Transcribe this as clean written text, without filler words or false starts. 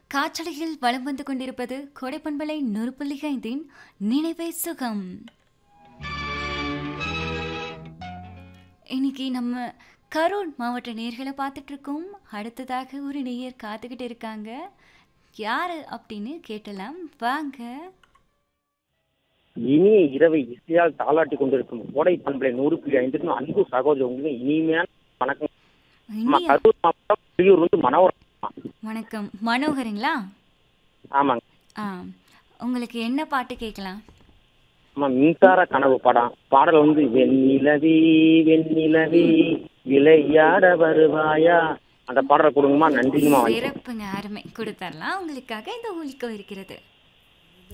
காற்றலையில் வலம் வந்து கொண்டிருப்பது கோடைப்பண்பலை 100.5 நினைவே சுகம். இன்னைக்கு நம்ம கரூர் மாவட்ட நேர்களை பார்த்துட்டு இருக்கோம். அடுத்ததாக ஒரு நேயர் காத்துக்கிட்டு இருக்காங்க. யாரு அப்படின்னு கேட்டலாம் வாங்க. இனிய இரவை இசையால் தாளாட்டி கொண்டிருக்கும் கோடை பண்பலை 100.5 அன்பு சகோதரி உங்களுக்கு இனிமையான வணக்கம். இனிய கரூர் மாவட்டம் புலியூர் வந்து மனோரம். வணக்கம். மனோகருங்களா? ஆமாங்க. ஆ, உங்களுக்கு என்ன பாட்டு கேட்கலாம்? ஆமா, மின்சார கனவு பாடல் வந்து வெண்ணிலவி வெண்ணிலவி விளையாட வருவாயா அந்த பாடலை கொடுங்கம்மா. நன்றிங்கம்மா. சிறப்புங்க, அருமை. கொடுத்தரலாம். உங்களுக்காக இந்த ஒலிக்க இருக்கிறது.